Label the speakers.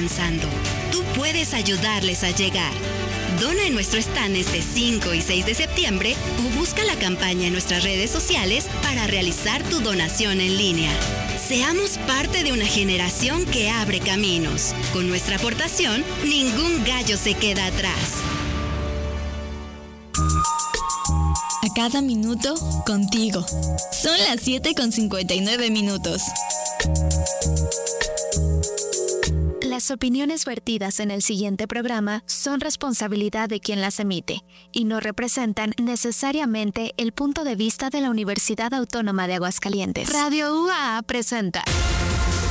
Speaker 1: avanzando. Tú puedes ayudarles a llegar. Dona en nuestro stand este 5 y 6 de septiembre o busca la campaña en nuestras redes sociales para realizar tu donación en línea. Seamos parte de una generación que abre caminos. Con nuestra aportación, ningún gallo se queda atrás.
Speaker 2: A cada minuto, contigo. Son las 7:59.
Speaker 3: Las opiniones vertidas en el siguiente programa son responsabilidad de quien las emite y no representan necesariamente el punto de vista de la Universidad Autónoma de Aguascalientes. Radio UAA presenta